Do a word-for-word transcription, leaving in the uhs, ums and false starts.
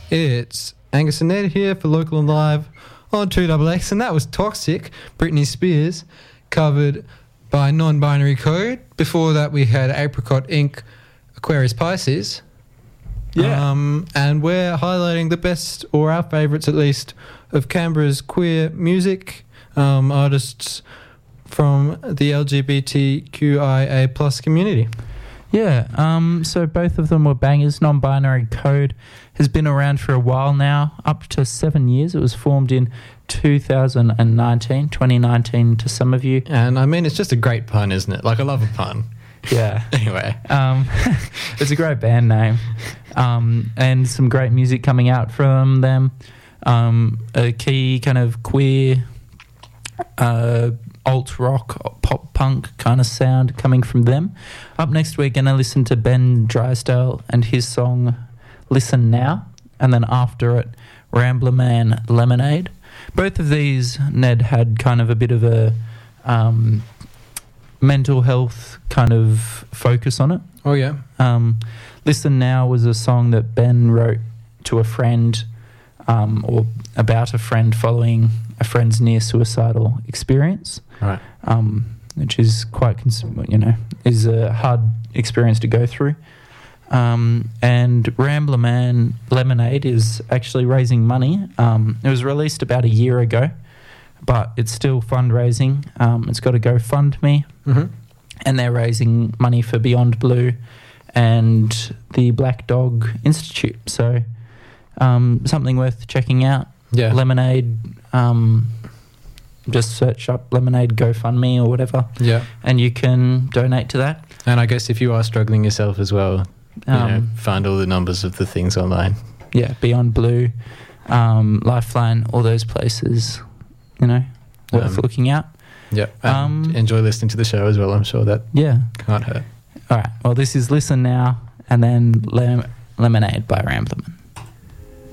It's Angus and Ned here for Local and Live on two X X, and that was Toxic, Britney Spears, covered by Non-Binary Code. Before that, we had Apricot Incorporated, Aquarius Pisces. Yeah. Um, and we're highlighting the best, or our favourites at least, of Canberra's queer music, um, artists from the L G B T Q I A plus community. Yeah, um, so both of them were bangers. Non-Binary Code has been around for a while now, up to seven years. It was formed in two thousand nineteen, twenty nineteen to some of you. And I mean, it's just a great pun, isn't it? Like, I love a pun. Yeah. Anyway. Um, it's a great band name. Um, and some great music coming out from them. Um, a key kind of queer uh, alt-rock, pop-punk kind of sound coming from them. Up next, we're going to listen to Ben Drysdale and his song Listen Now. And then after it, Rambler Man Lemonade. Both of these, Ned, had kind of a bit of a um, mental health kind of focus on it. Oh, yeah. Um, Listen Now was a song that Ben wrote to a friend um, or about a friend following a friend's near suicidal experience. Right. Um, which is quite, cons- you know, is a hard experience to go through. Um, and Rambler Man Lemonade is actually raising money. Um, it was released about a year ago, but it's still fundraising. Um, it's got a GoFundMe, Mm-hmm. and they're raising money for Beyond Blue and the Black Dog Institute. So um, something worth checking out. Yeah. Lemonade, um, just search up Lemonade GoFundMe or whatever, Yeah. and you can donate to that. And I guess if you are struggling yourself as well, you Um, know, find all the numbers of the things online. Yeah, Beyond Blue, um, Lifeline, all those places, you know, worth Um, looking out. Yeah. And Um, enjoy listening to the show as well. I'm sure that Yeah. can't hurt. All right. Well, this is Listen Now, and then Lem- Lemonade by Rambler Man.